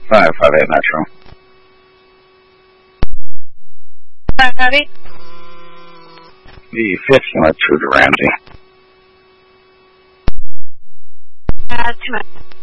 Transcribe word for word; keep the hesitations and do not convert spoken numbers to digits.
five five eight Metro. five eight. The fifth unit to Ramsey. Uh, two minutes.